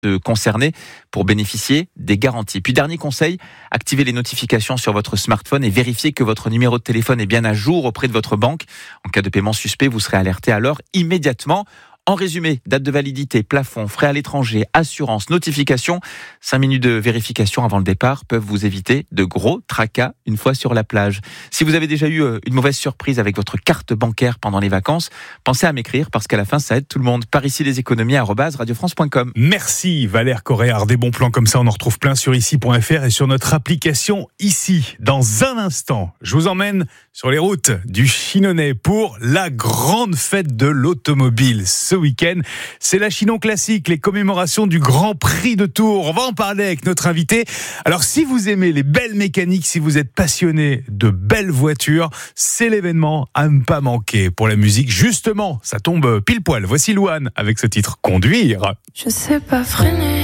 concernés pour bénéficier des garanties. Puis dernier conseil, activez les notifications sur votre smartphone et vérifiez que votre numéro de téléphone est bien à jour auprès de votre banque. En cas de paiement suspect, vous serez alerté alors immédiatement. En résumé, date de validité, plafond, frais à l'étranger, assurance, notification. 5 minutes de vérification avant le départ peuvent vous éviter de gros tracas une fois sur la plage. Si vous avez déjà eu une mauvaise surprise avec votre carte bancaire pendant les vacances, pensez à m'écrire parce qu'à la fin, ça aide tout le monde. Par ici, les économies @radiofrance.com. Merci Valère Coréard. Des bons plans comme ça, on en retrouve plein sur ici.fr et sur notre application Ici. Dans un instant, je vous emmène sur les routes du Chinonais pour la grande fête de l'automobile. Ce week-end, c'est la Chinon Classique, les commémorations du Grand Prix de Tours. On va en parler avec notre invité. Alors, si vous aimez les belles mécaniques, si vous êtes passionné de belles voitures, c'est l'événement à ne pas manquer. Pour la musique, justement, ça tombe pile poil. Voici Louane avec ce titre Conduire. Je sais pas freiner.